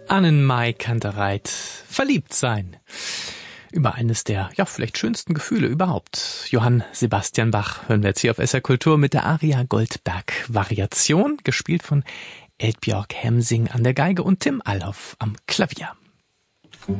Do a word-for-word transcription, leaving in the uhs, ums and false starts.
Annenmai Kantereit, verliebt sein. Über eines der, ja, vielleicht schönsten Gefühle überhaupt. Johann Sebastian Bach hören wir jetzt hier auf S R Kultur mit der Aria Goldberg Variation, gespielt von Eldbjörg Hemsing an der Geige und Tim Allhoff am Klavier.